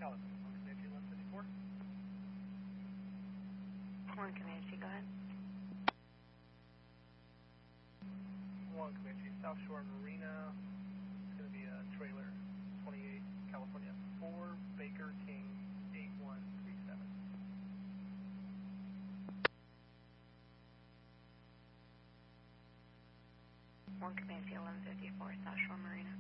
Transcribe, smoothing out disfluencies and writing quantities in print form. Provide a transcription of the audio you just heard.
Comanche 1154. 1 Comanche, go ahead. 1 Comanche, South Shore Marina. It's going to be a trailer, 28 California 4, Baker King 8137. One Comanche 1154, South Shore Marina.